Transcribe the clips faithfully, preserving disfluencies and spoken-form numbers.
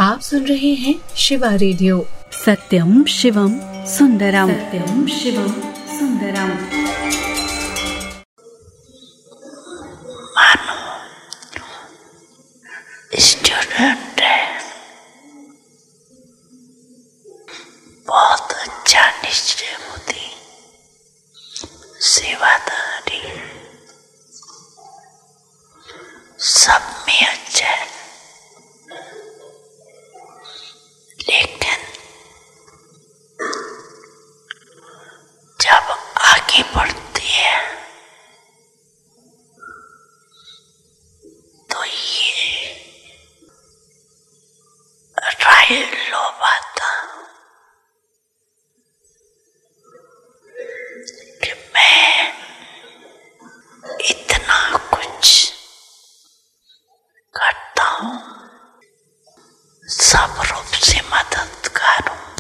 आप सुन रहे हैं शिवा रेडियो। सत्यम शिवम सुंदरम, सत्यम शिवम सुंदरम। मानो स्टूडेंट है, बहुत अच्छा निश्चय बुद्धि, सेवादारी, सब में अच्छा है, लेकिन जब आगे बढ़ती है तो ये राय लोभ आता कि मैं इतना कुछ करता हूँ, सब रूप से मददगार हूँ,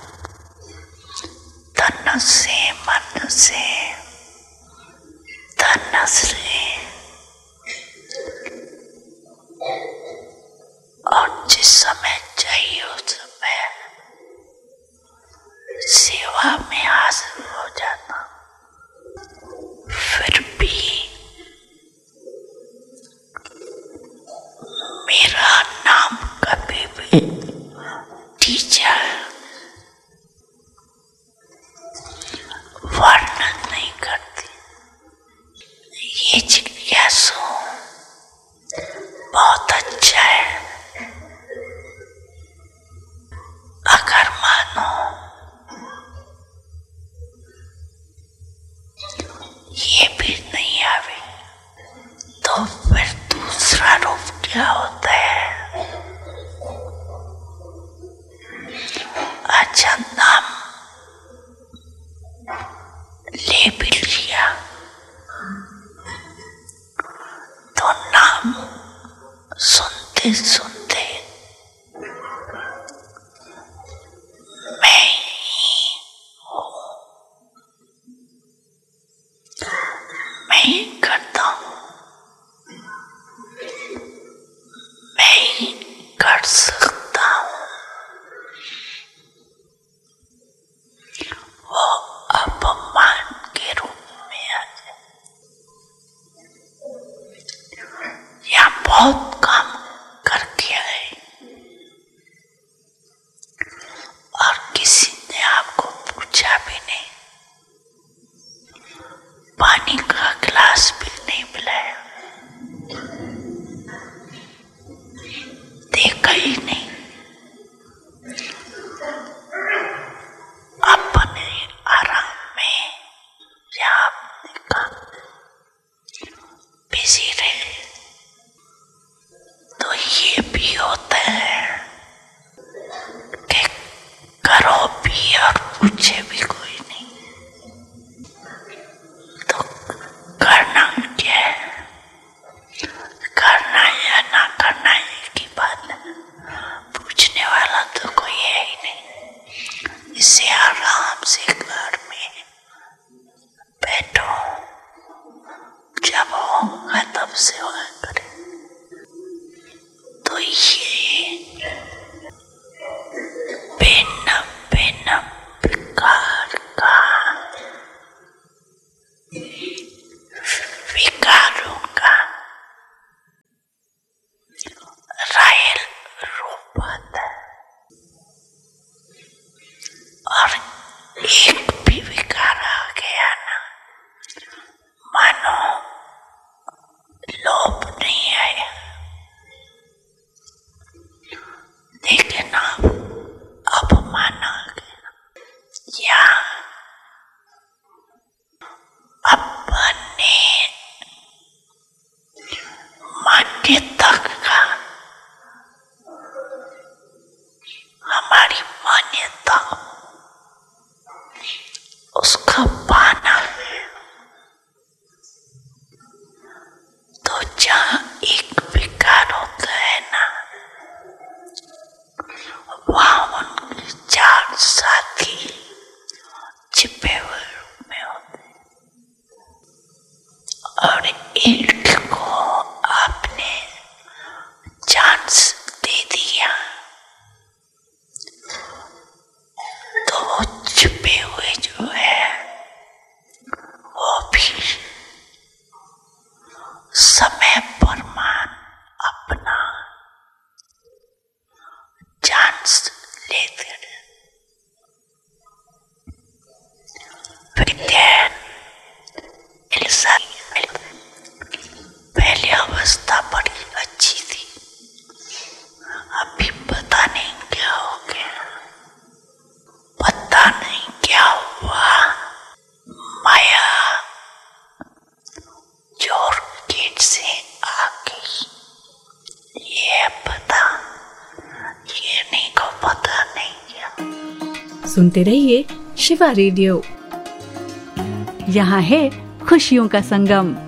तन से, मन से, धन से, और जिस समय चाहिए उस समय सेवा में हाजिर हो जाता। फिर भी मेरा नाम कभी भी टीचर वर्णन नहीं करती। ये जिज्ञासु बहुत अच्छा है। अगर मानो ये भी नहीं आवे तो फिर दूसरा रूप क्या होता है? अच्छा, नाम ले भी लिया तो नाम सुनते सुनते मैं ही हूँ, मैं ही करता हूँ, मैं ही कर सकता हूँ। वो अपमान के रूप में आ जाए। यहाँ बहुत काम करके आए और किसी ने आपको पूछा भी नहीं, पानी का गिलास भी नहीं पिलाया, देखा ही नहीं, अपने आराम में या अपने काम बिजी रहे। तो ये भी होता है कि करो भी और पूछे भी कोई नहीं, तो करना क्या है? करना या ना करना एक ही बात है, पूछने वाला तो कोई है ही नहीं। इसे आराम से घर में बैठो, जब होगा तब सेवा करे। तो ये भिन्न भिन्न विकार सुनते रहिए शिवा रेडियो। यहाँ है खुशियों का संगम।